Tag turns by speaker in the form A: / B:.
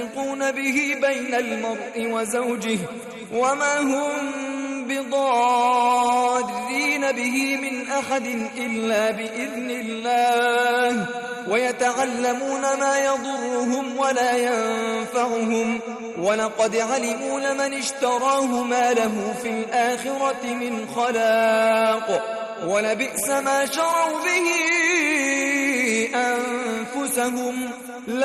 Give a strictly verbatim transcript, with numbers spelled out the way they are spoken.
A: يفرقون به بين المرء وزوجه وما هم بضارين به من أحد إلا بإذن الله ويتعلمون ما يضرهم ولا ينفعهم ولقد علموا لمن اشتراه ما له في الآخرة من خلاق ولبئس ما شروا به أنفسهم